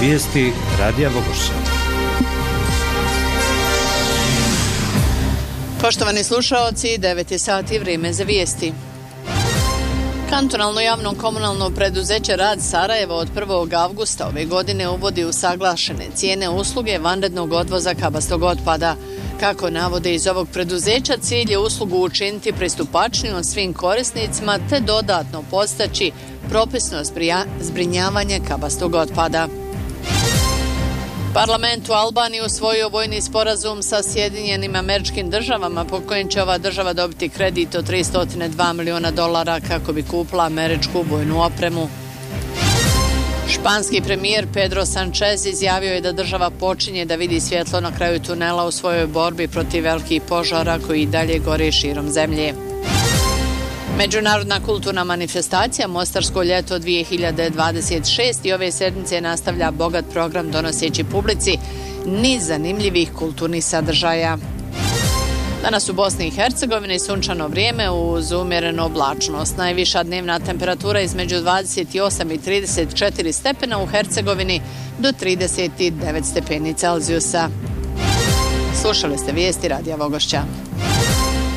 Vijesti Radija Vogošća. Poštovani slušaoci, 9 sati, vrijeme za vijesti. Kantonalno javno komunalno preduzeće Rad Sarajevo od 1. avgusta ove godine uvodi usaglašene cijene usluge vanrednog odvoza kabastog otpada. Kako navode iz ovog preduzeća, cilj je uslugu učiniti pristupačnijom svim korisnicima te dodatno postaći propisno zbrinjavanje kabastog otpada. Parlament u Albaniji usvojio vojni sporazum sa Sjedinjenim Američkim Državama po kojem će ova država dobiti kredit od $302 miliona kako bi kupila američku vojnu opremu. Španski premijer Pedro Sanchez izjavio je da država počinje da vidi svjetlo na kraju tunela u svojoj borbi protiv velikih požara koji i dalje gore širom zemlje. Međunarodna kulturna manifestacija Mostarsko ljeto 2026 i ove sedmice nastavlja bogat program donoseći publici niz zanimljivih kulturnih sadržaja. Danas u Bosni i Hercegovini sunčano vrijeme uz umjerenu oblačnost. Najviša dnevna temperatura između 28 i 34 stepena u Hercegovini do 39 stepeni Celzijusa. Slušali ste vijesti Radija Vogošća.